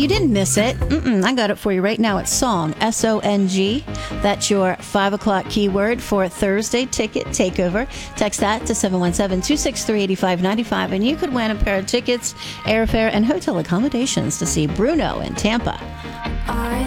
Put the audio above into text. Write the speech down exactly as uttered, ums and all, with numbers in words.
you didn't miss it. Mm-mm, I got it for you right now. It's song, S O N G. That's your five o'clock keyword for Thursday Ticket Takeover. Text that to seven one seven, two six three, eight five nine five, and you could win a pair of tickets, airfare, and hotel accommodations to see Bruno in Tampa. I